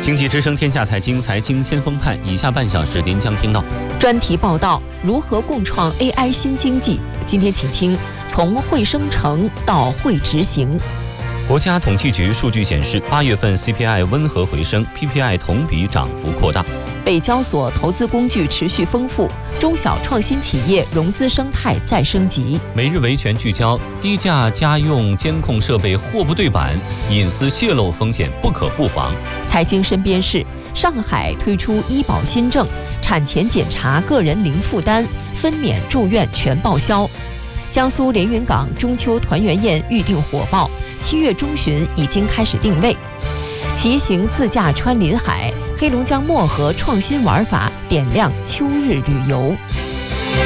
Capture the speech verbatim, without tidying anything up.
经济之声天下财经，财经先锋派，以下半小时您将听到专题报道：如何共创 A I 新经济？今天请听从会生成到会执行。 国家统计局数据显示，八月份 C P I 温和回升 ，P P I 同比涨幅扩大。 北交所投资工具持续丰富，中小创新企业融资生态再升级。 每日维权聚焦：低价家用监控设备货不对版，隐私泄露风险不可不防。 财经身边事：上海推出医保新政，产前检查个人零负担，分娩住院全报销。江苏连云港中秋团圆宴预定火爆，七月中旬已经开始定位。骑行自驾穿林海，黑龙江漠河创新玩法点亮秋日旅游。